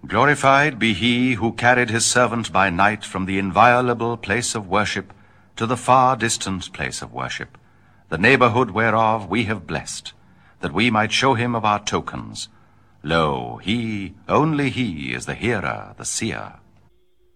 Glorified be he who carried his servant by night from the inviolable place of worship to the far distant place of worship, the neighborhood whereof we have blessed, that we might show him of our tokens. Lo, he, only he, is the hearer, the seer.